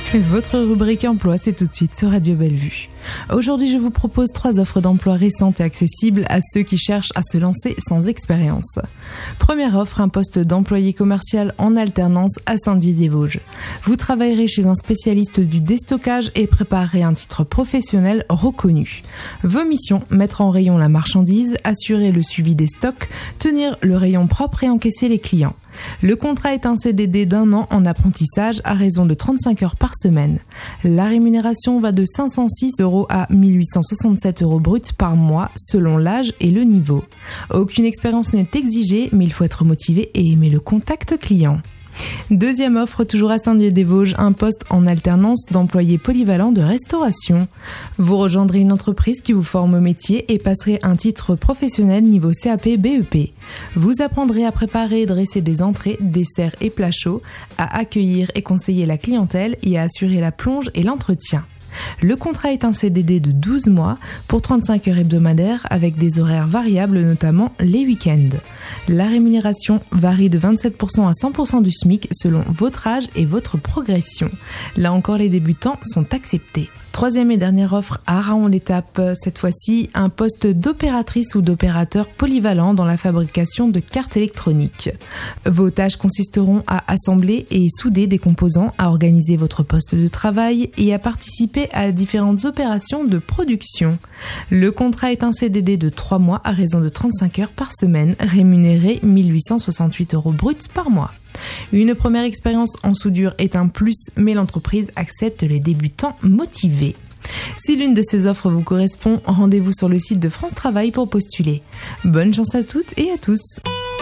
Votre rubrique emploi, c'est tout de suite sur Radio Bellevue. Aujourd'hui, je vous propose 3 offres d'emploi récentes et accessibles à ceux qui cherchent à se lancer sans expérience. Première offre, un poste d'employé commercial en alternance à Saint-Dié-des-Vosges. Vous travaillerez chez un spécialiste du déstockage et préparerez un titre professionnel reconnu. Vos missions, mettre en rayon la marchandise, assurer le suivi des stocks, tenir le rayon propre et encaisser les clients. Le contrat est un CDD d'1 an en apprentissage à raison de 35 heures par semaine. La rémunération va de 506 € à 1867 € bruts par mois selon l'âge et le niveau. Aucune expérience n'est exigée, mais il faut être motivé et aimer le contact client. Deuxième offre, toujours à Saint-Dié-des-Vosges, un poste en alternance d'employé polyvalent de restauration. Vous rejoindrez une entreprise qui vous forme au métier et passerez un titre professionnel niveau CAP-BEP. Vous apprendrez à préparer et dresser des entrées, desserts et plats chauds, à accueillir et conseiller la clientèle et à assurer la plonge et l'entretien. Le contrat est un CDD de 12 mois pour 35 heures hebdomadaires avec des horaires variables, notamment les week-ends. La rémunération varie de 27% à 100% du SMIC selon votre âge et votre progression. Là encore, les débutants sont acceptés. Troisième et dernière offre à Raon-l'Étape, cette fois-ci un poste d'opératrice ou d'opérateur polyvalent dans la fabrication de cartes électroniques. Vos tâches consisteront à assembler et souder des composants, à organiser votre poste de travail et à participer à différentes opérations de production. Le contrat est un CDD de 3 mois à raison de 35 heures par semaine, rémunéré 1868 € bruts par mois. Une première expérience en soudure est un plus, mais l'entreprise accepte les débutants motivés. Si l'une de ces offres vous correspond, rendez-vous sur le site de France Travail pour postuler. Bonne chance à toutes et à tous.